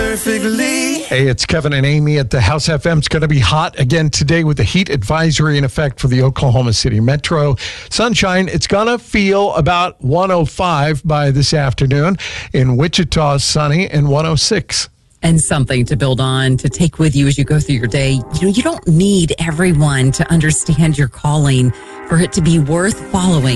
perfectly. Hey, it's Kevin and Amy at the House FM. It's going to be hot again today with the heat advisory in effect for the Oklahoma City Metro. Sunshine, it's going to feel about 105 by this afternoon. In Wichita, sunny and 106. And something to build on, to take with you as you go through your day. You don't need everyone to understand your calling for it to be worth following.